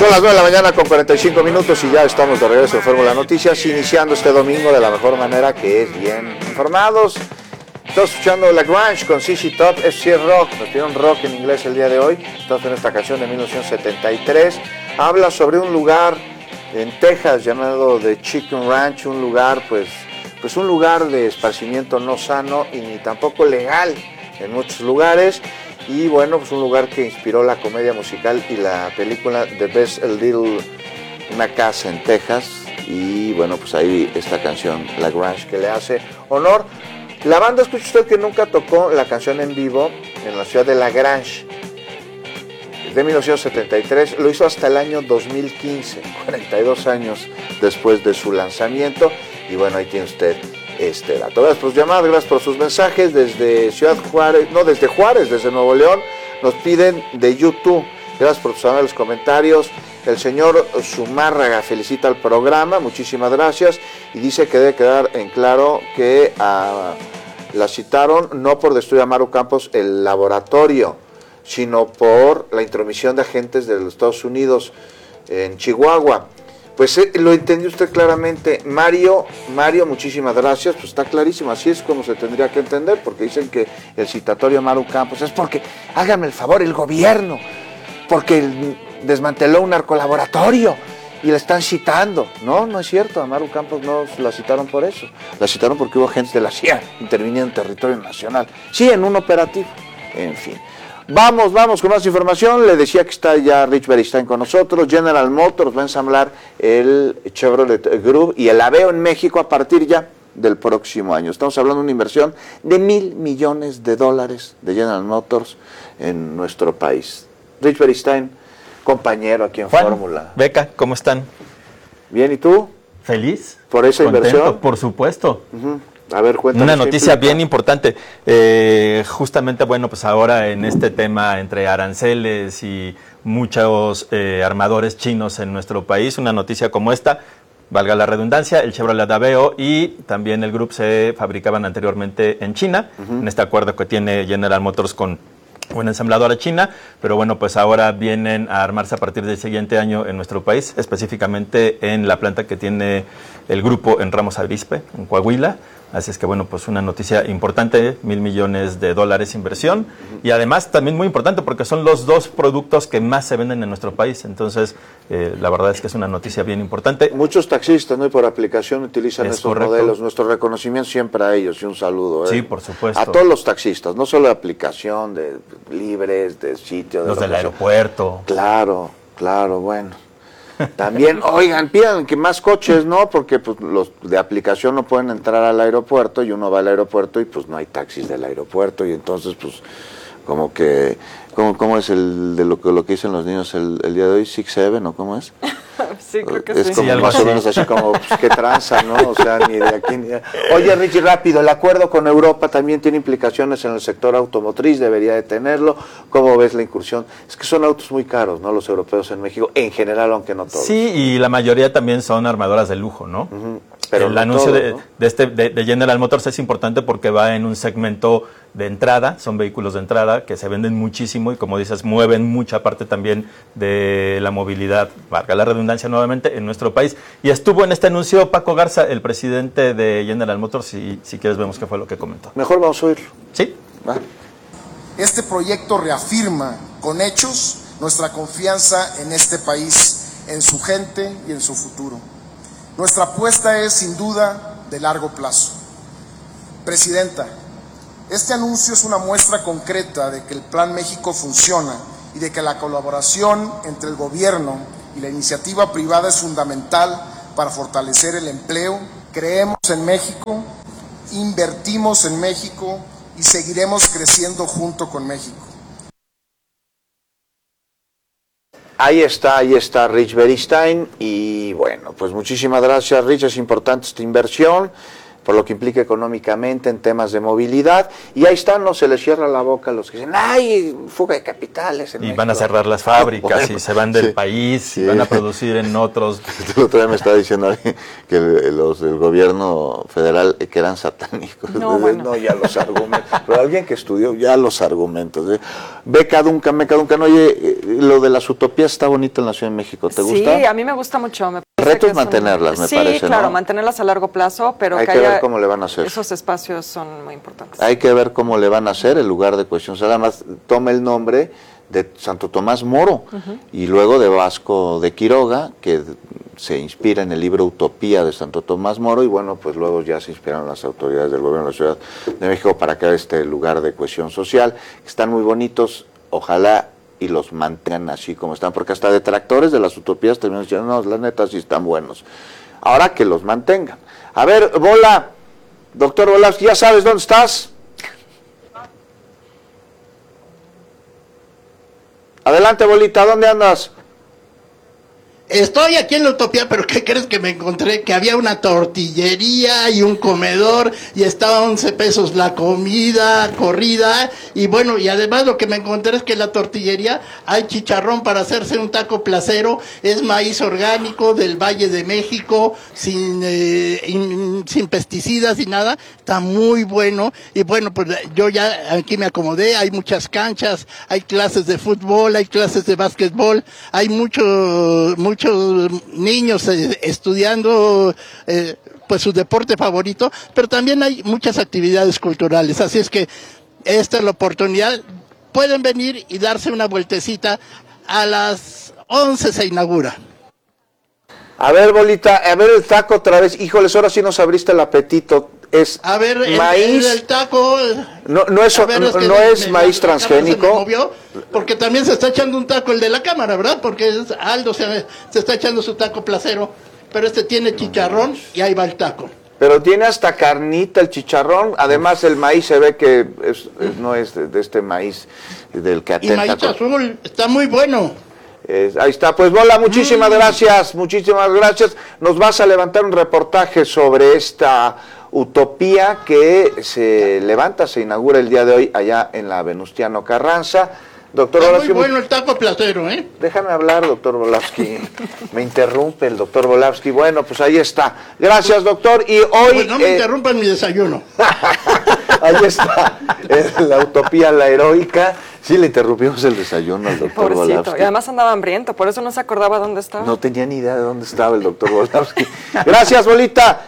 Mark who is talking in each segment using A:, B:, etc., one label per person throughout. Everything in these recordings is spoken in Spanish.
A: Son las 9 de la mañana con 45 minutos y ya estamos de regreso en Fórmula Noticias, iniciando este domingo de la mejor manera, que es bien informados. Estamos escuchando La Grange con ZZ Top, FC Rock, nos pidieron rock en inglés el día de hoy. Estamos en esta canción de 1973. Habla sobre un lugar en Texas llamado The Chicken Ranch, un lugar pues un lugar de esparcimiento no sano y ni tampoco legal en muchos lugares. Y bueno, pues un lugar que inspiró la comedia musical y la película The Best Little, una casa en Texas. Y bueno, pues ahí esta canción, La Grange, que le hace honor. La banda, escucha usted que nunca tocó la canción en vivo en la ciudad de La Grange. De 1973, lo hizo hasta el año 2015, 42 años después de su lanzamiento. Y bueno, ahí tiene usted este dato. Gracias por sus llamadas, gracias por sus mensajes desde desde Juárez, desde Nuevo León. Nos piden de YouTube. Gracias por sus amables comentarios. El señor Zumárraga felicita al programa, muchísimas gracias, y dice que debe quedar en claro que la citaron no por destruir a Maru Campos el laboratorio, sino por la intromisión de agentes de los Estados Unidos en Chihuahua. Pues lo entendió usted claramente. Mario, muchísimas gracias. Pues está clarísimo, así es como se tendría que entender, porque dicen que el citatorio a Maru Campos es porque, hágame el favor, el gobierno, porque desmanteló un narcolaboratorio y la están citando. No es cierto, a Maru Campos no la citaron por eso. La citaron porque hubo agentes de la CIA interviniendo en territorio nacional. Sí, en un operativo. En fin. Vamos con más información. Le decía que está ya Rich Beristain con nosotros. General Motors va a ensamblar el Chevrolet Groove y el Aveo en México a partir ya del próximo año. Estamos hablando de una inversión de $1,000 millones de General Motors en nuestro país. Rich Beristain, compañero aquí en Fórmula.
B: Beca, ¿cómo están?
A: Bien, ¿y tú?
B: ¿Feliz?
A: ¿Por esa
B: contento,
A: inversión?
B: Por supuesto.
A: A ver, cuéntanos.
B: Una noticia bien importante. Justamente, bueno, pues ahora en este tema entre aranceles y muchos armadores chinos en nuestro país, una noticia como esta, valga la redundancia, el Chevrolet Aveo y también el Group se fabricaban anteriormente en China, en este acuerdo que tiene General Motors con una ensambladora china, pero bueno, pues ahora vienen a armarse a partir del siguiente año en nuestro país, específicamente en la planta que tiene el grupo en Ramos Arizpe, en Coahuila. Así es que bueno, pues una noticia importante, $1,000 millones de inversión, y además también muy importante porque son los dos productos que más se venden en nuestro país. Entonces, la verdad es que es una noticia bien importante.
A: Muchos taxistas, ¿no? Y por aplicación utilizan estos modelos. Nuestro reconocimiento siempre a ellos y un saludo.
B: Sí, por supuesto.
A: A todos los taxistas, no solo de aplicación, de libres, de sitio.
B: Los del aeropuerto.
A: Claro, bueno. También, oigan, pidan que más coches, ¿no? Porque pues los de aplicación no pueden entrar al aeropuerto y uno va al aeropuerto y pues no hay taxis del aeropuerto y entonces pues como que, ¿cómo es el de lo que dicen los niños el día de hoy? ¿6-7 o cómo es?
C: Sí, creo que
A: es
C: sí.
A: como
B: Sí,
A: más o menos así como, pues qué tranza, ¿no? O sea, ni de aquí ni de... Oye, Richie, rápido, el acuerdo con Europa también tiene implicaciones en el sector automotriz, debería de tenerlo. ¿Cómo ves la incursión? Es que son autos muy caros, ¿no? Los europeos en México, en general, aunque no todos.
B: Sí, y la mayoría también son armadoras de lujo, ¿no?
A: Pero
B: el
A: no
B: anuncio
A: todo, ¿no?
B: de General Motors es importante porque va en un segmento de entrada, son vehículos de entrada que se venden muchísimo y como dices, mueven mucha parte también de la movilidad, valga la redundancia nuevamente, en nuestro país. Y estuvo en este anuncio Paco Garza, el presidente de General Motors, y si quieres vemos qué fue lo que comentó.
A: Mejor vamos a oírlo.
B: Sí.
A: Va.
D: Este proyecto reafirma con hechos nuestra confianza en este país, en su gente y en su futuro. Nuestra apuesta es sin duda de largo plazo. Presidenta, este anuncio es una muestra concreta de que el Plan México funciona y de que la colaboración entre el gobierno y la iniciativa privada es fundamental para fortalecer el empleo. Creemos en México, invertimos en México y seguiremos creciendo junto con México.
A: Ahí está Rich Beristain y bueno, pues muchísimas gracias, Rich, es importante esta inversión. por lo que implica económicamente en temas de movilidad, y ahí están, no se les cierra la boca a los que dicen, ¡ay, fuga de capitales!
B: Y van a cerrar las fábricas, y se van del país, y van a producir en otros.
A: El otro día me estaba diciendo alguien que los del gobierno federal que eran satánicos. No, ya los argumentos. Pero alguien que estudió ya los argumentos. Beca Duncan, oye, lo de las utopías está bonito en la Ciudad de México, ¿te gusta?
C: Sí, a mí me gusta mucho. Me
A: el reto es mantenerlas, me parece,
C: Sí, claro,
A: ¿no?
C: mantenerlas a largo plazo, pero
A: hay que ver cómo le van a hacer.
C: Esos espacios son muy importantes.
A: Hay que ver cómo le van a hacer el lugar de cuestión. O sea, además toma el nombre de Santo Tomás Moro y luego de Vasco de Quiroga, que se inspira en el libro Utopía de Santo Tomás Moro, y bueno, pues luego ya se inspiraron las autoridades del gobierno de la Ciudad de México para crear este lugar de cohesión social. Están muy bonitos, ojalá y los mantengan así como están, porque hasta detractores de las utopías terminan diciendo, no, la neta sí están buenos. Ahora que los mantengan. A ver, Bola, doctor Bolavsky, ¿ya sabes dónde estás? Adelante, Bolita, ¿dónde andas?
E: Estoy aquí en la Utopía, pero ¿qué crees que me encontré? Que había una tortillería y un comedor y estaba 11 pesos la comida corrida, y bueno, y además lo que me encontré es que en la tortillería hay chicharrón para hacerse un taco placero, es maíz orgánico del Valle de México, sin pesticidas y nada, está muy bueno, y bueno, pues yo ya aquí me acomodé, hay muchas canchas, hay clases de fútbol, hay clases de básquetbol, hay muchos niños estudiando pues su deporte favorito, pero también hay muchas actividades culturales, así es que esta es la oportunidad, pueden venir y darse una vueltecita, a las 11 se inaugura.
A: A ver, Bolita, a ver el taco otra vez, híjoles, ahora sí nos abriste el apetito. Es
E: a ver,
A: maíz,
E: el taco,
A: no es maíz transgénico.
E: Movió, porque también se está echando un taco el de la cámara, ¿verdad? Porque Aldo se está echando su taco placero, pero este tiene chicharrón y ahí va el taco.
A: Pero tiene hasta carnita el chicharrón, además el maíz se ve que no es de este maíz del que atenta.
E: Y maíz azul, está muy bueno.
A: Ahí está, pues Bola, muchísimas gracias. Nos vas a levantar un reportaje sobre esta utopía que se inaugura el día de hoy allá en la Venustiano Carranza. Doctor
E: Está
A: Bolavsky,
E: muy bueno el taco placero, ¿eh?
A: Déjame hablar, doctor Bolavsky. Me interrumpe el doctor Bolavsky. Bueno, pues ahí está. Gracias, doctor. Y hoy...
E: Pues no me interrumpan mi desayuno.
A: Ahí está, la utopía, la heroica. Sí, le interrumpimos el desayuno al doctor Bolavsky.
C: Y además andaba hambriento, por eso no se acordaba dónde estaba.
A: No tenía ni idea de dónde estaba el doctor Bolavsky. Gracias, Bolita.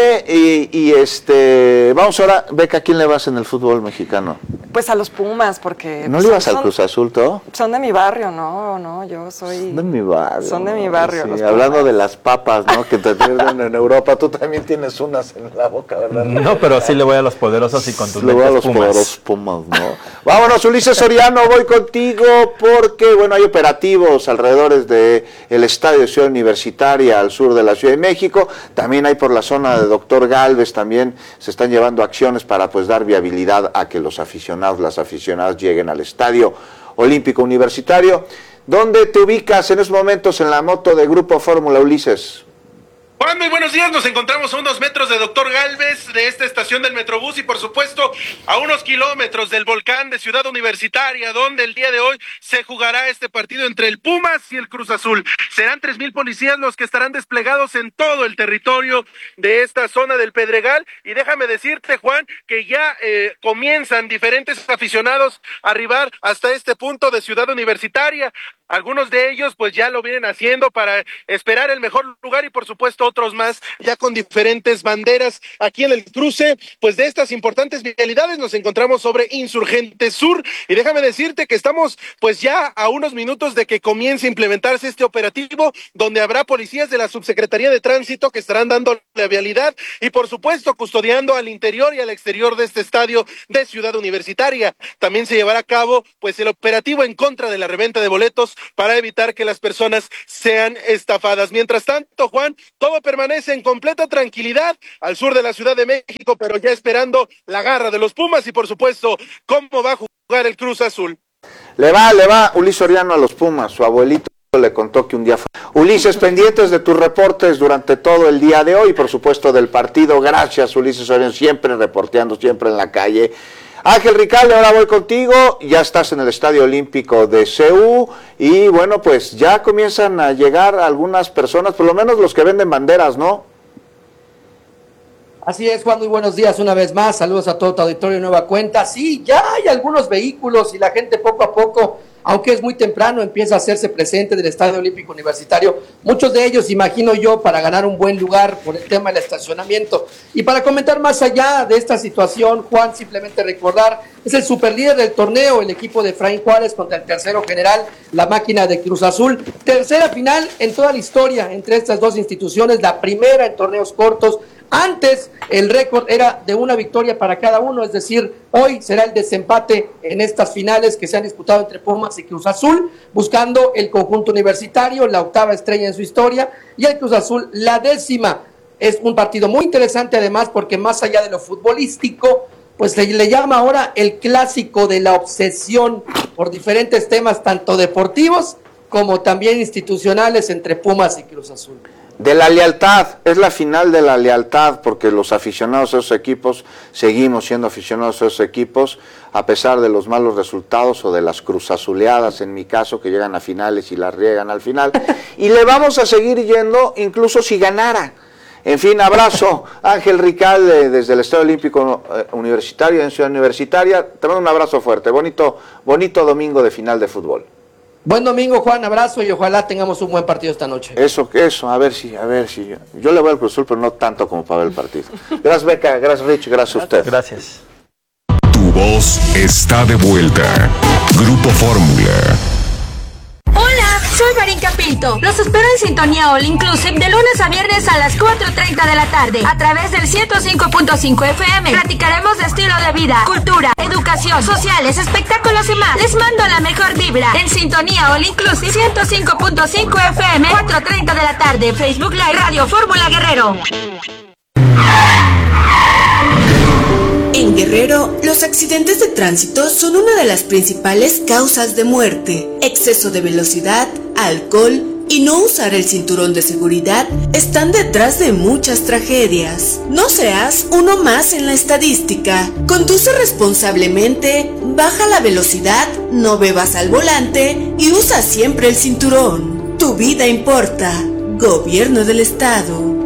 A: Vamos ahora, Beca, ¿a quién le vas en el fútbol mexicano?
C: Pues a los Pumas, porque...
A: ¿No le ibas al Cruz Azul, todo?
C: Son de mi barrio, no, yo soy...
A: Son de mi barrio.
C: Son de mi barrio.
A: Sí, hablando de las papas, ¿no? Que te pierden en Europa, tú también tienes unas en la boca, ¿verdad?
B: No, pero sí le voy a los poderosos y contundentes
A: le voy a los
B: Pumas.
A: Poderosos Pumas, ¿no? Vámonos, Ulises Soriano, voy contigo porque, bueno, hay operativos alrededor de el Estadio de Ciudad Universitaria al sur de la Ciudad de México, también hay por la zona de Doctor Gálvez, también se están llevando acciones para pues dar viabilidad a que los aficionados, las aficionadas lleguen al Estadio Olímpico Universitario. ¿Dónde te ubicas en estos momentos en la moto de Grupo Fórmula, Ulises?
F: Juan, muy buenos días, nos encontramos a unos metros de Doctor Gálvez, de esta estación del Metrobús y por supuesto a unos kilómetros del volcán de Ciudad Universitaria, donde el día de hoy se jugará este partido entre el Pumas y el Cruz Azul. Serán 3,000 policías los que estarán desplegados en todo el territorio de esta zona del Pedregal y déjame decirte, Juan, que ya comienzan diferentes aficionados a arribar hasta este punto de Ciudad Universitaria. Algunos de ellos pues ya lo vienen haciendo para esperar el mejor lugar y por supuesto otros más ya con diferentes banderas. Aquí en el cruce pues de estas importantes vialidades nos encontramos sobre Insurgente Sur y déjame decirte que estamos pues ya a unos minutos de que comience a implementarse este operativo donde habrá policías de la Subsecretaría de Tránsito que estarán dando la vialidad y por supuesto custodiando al interior y al exterior de este estadio de Ciudad Universitaria. También se llevará a cabo pues el operativo en contra de la reventa de boletos para evitar que las personas sean estafadas. Mientras tanto, Juan, todo permanece en completa tranquilidad al sur de la Ciudad de México, pero ya esperando la garra de los Pumas y, por supuesto, cómo va a jugar el Cruz Azul.
A: Le va Ulises Soriano a los Pumas. Su abuelito le contó que un día fue. Ulises, pendientes de tus reportes durante todo el día de hoy, por supuesto del partido. Gracias, Ulises Orión, siempre reporteando, siempre en la calle. Ángel Ricalde, ahora voy contigo, ya estás en el Estadio Olímpico de CEU y bueno, pues ya comienzan a llegar algunas personas, por lo menos los que venden banderas, ¿no?
G: Así es, Juan, muy buenos días una vez más, saludos a todo tu auditorio de Nueva Cuenta. Sí, ya hay algunos vehículos y la gente poco a poco, aunque es muy temprano, empieza a hacerse presente del Estadio Olímpico Universitario. Muchos de ellos, imagino yo, para ganar un buen lugar por el tema del estacionamiento. Y para comentar más allá de esta situación, Juan, simplemente recordar, es el superlíder del torneo, el equipo de Efraín Juárez contra el tercero general, la máquina de Cruz Azul. Tercera final en toda la historia entre estas dos instituciones, la primera en torneos cortos. Antes el récord era de una victoria para cada uno, es decir, hoy será el desempate en estas finales que se han disputado entre Pumas y Cruz Azul, buscando el conjunto universitario, la octava estrella en su historia, y el Cruz Azul la 10ª. Es un partido muy interesante además porque más allá de lo futbolístico, pues se le llama ahora el clásico de la obsesión por diferentes temas, tanto deportivos como también institucionales entre Pumas y Cruz Azul.
A: De la lealtad, es la final de la lealtad, porque los aficionados a esos equipos, seguimos siendo aficionados a esos equipos, a pesar de los malos resultados o de las cruzazuleadas, en mi caso, que llegan a finales y las riegan al final, y le vamos a seguir yendo incluso si ganara. En fin, abrazo, Ángel Ricalde, desde el Estadio Olímpico Universitario, en Ciudad Universitaria, te mando un abrazo fuerte, bonito domingo de final de fútbol.
G: Buen domingo, Juan, abrazo y ojalá tengamos un buen partido esta noche.
A: Eso, a ver si. Yo le voy al Cruz Azul, pero no tanto como para ver el partido. Gracias, Beca, gracias, Rich, gracias a usted.
B: Gracias.
H: Tu voz está de vuelta. Grupo Fórmula.
I: Hola, soy Marinka Pinto. Los espero en Sintonía All Inclusive de lunes a viernes a las 4:30 de la tarde a través del 105.5 FM. Platicaremos de estilo de vida, cultura, educación, sociales, espectáculos y más. Les mando la mejor vibra en Sintonía All Inclusive 105.5 FM, 4:30 de la tarde. Facebook Live Radio Fórmula Guerrero.
J: En Guerrero, los accidentes de tránsito son una de las principales causas de muerte. Exceso de velocidad, alcohol y no usar el cinturón de seguridad están detrás de muchas tragedias. No seas uno más en la estadística. Conduce responsablemente, baja la velocidad, no bebas al volante y usa siempre el cinturón. Tu vida importa. Gobierno del Estado.